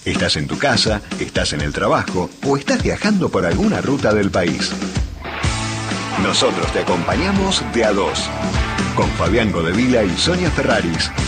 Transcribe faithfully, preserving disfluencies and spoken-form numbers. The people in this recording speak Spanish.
Estás en tu casa, estás en el trabajo o estás viajando por alguna ruta del país. Nosotros te acompañamos de a dos, con Fabián Godevila y Sonia Ferraris.